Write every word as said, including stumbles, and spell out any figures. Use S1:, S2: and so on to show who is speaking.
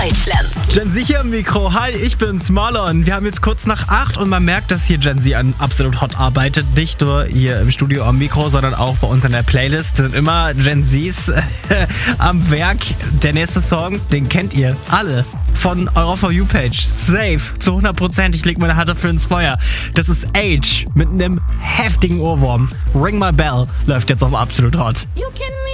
S1: Deutschland.
S2: Gen Z hier im Mikro. Hi, ich bin's, Marlon. Wir haben jetzt kurz nach acht und man merkt, dass hier Gen Z an Absolut Hot arbeitet. Nicht nur hier im Studio am Mikro, sondern auch bei uns in der Playlist sind immer Gen Zs äh, am Werk. Der nächste Song, den kennt ihr alle von eurer For You-Page. Safe, zu hundert Prozent. Ich leg meine Hand dafür ins Feuer. Das ist Age mit einem heftigen Ohrwurm. Ring My Bell läuft jetzt auf Absolut Hot.